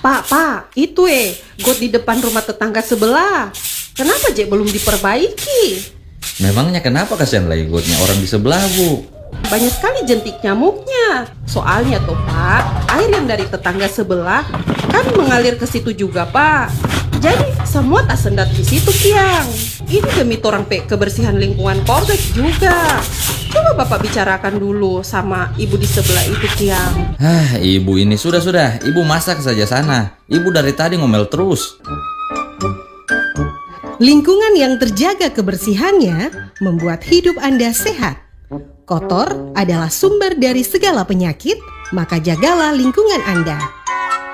Pak, itu got di depan rumah tetangga sebelah. Kenapa belum diperbaiki? Memangnya kenapa kasihan lagi gotnya orang di sebelah, Bu? Banyak sekali jentik nyamuknya. Soalnya tuh Pak, air yang dari tetangga sebelah kan mengalir ke situ juga Pak. Jadi semua tak sendat di situ Kiang. Ini demi torang kebersihan lingkungan kompleks juga. Coba Bapak bicarakan dulu sama ibu di sebelah itu Kiang. Ibu ini sudah. Ibu masak saja sana. Ibu dari tadi ngomel terus. Lingkungan yang terjaga kebersihannya membuat hidup Anda sehat. Kotor adalah sumber dari segala penyakit, maka jagalah lingkungan Anda.